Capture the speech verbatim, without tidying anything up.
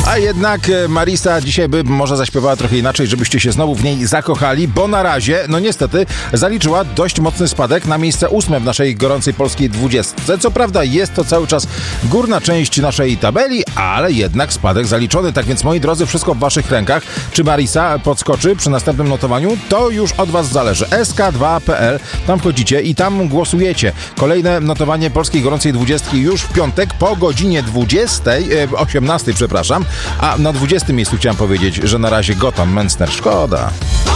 A jednak Marisa dzisiaj by może zaśpiewała trochę inaczej, żebyście się znowu w niej zakochali, bo na razie, no niestety, zaliczyła dość mocny spadek na miejsce ósme w naszej gorącej polskiej dwudziestce. Co prawda jest to cały czas górna część naszej tabeli, ale jednak spadek zaliczony. Tak więc, moi drodzy, wszystko w waszych rękach. Czy Marisa podskoczy przy następnym notowaniu? To już od was zależy. S K dwa kropka P L, tam wchodzicie i tam głosujecie. Kolejne notowanie polskiej gorącej dwudziestki już w piątek po godzinie dwudziestej, osiemnastej, przepraszam. A na dwudziestym miejscu chciałem powiedzieć, że na razie Gotham Mensner. Szkoda.